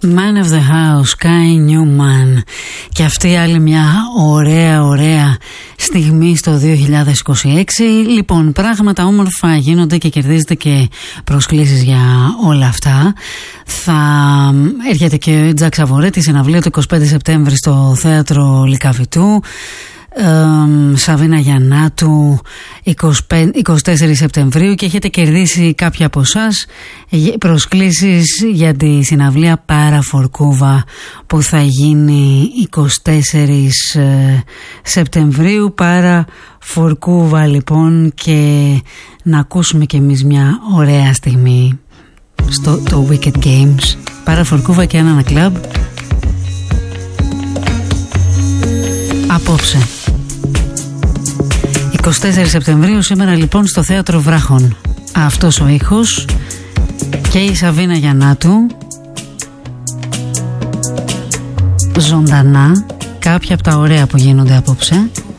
Man of the House, Kai Newman. Και αυτή άλλη μια ωραία στιγμή στο 2026. Λοιπόν, πράγματα όμορφα γίνονται και κερδίζετε και προσκλήσεις για όλα αυτά. Θα έρχεται και ο Τζακ Σαβορέτη, συναυλία του 25 Σεπτέμβρη στο Θέατρο Λυκαβητού. Σαβίνα Γιαννάτου 24 Σεπτεμβρίου και έχετε κερδίσει κάποια από εσάς προσκλήσεις για τη συναυλία Παραφορκούβα που θα γίνει 24 Σεπτεμβρίου. Παραφορκούβα λοιπόν, και να ακούσουμε κι εμείς μια ωραία στιγμή στο το Wicked Games. Παραφορκούβα και ένα κλαμπ απόψε 24 Σεπτεμβρίου σήμερα λοιπόν στο Θέατρο Βράχων. Αυτός ο ήχος και η Σαβίνα Γιαννάτου ζωντανά, κάποια από τα ωραία που γίνονται απόψε.